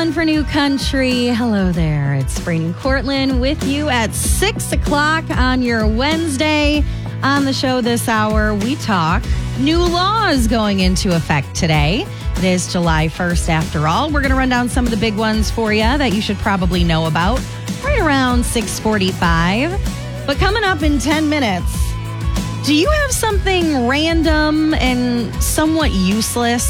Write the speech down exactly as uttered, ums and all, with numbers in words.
one for New Country. Hello there. It's Brandon Cortland with you at six o'clock on your Wednesday. On the show this hour, we talk new laws going into effect today. It is July first after all. We're going to run down some of the big ones for you that you should probably know about right around six forty-five. But coming up in ten minutes, do you have something random and somewhat useless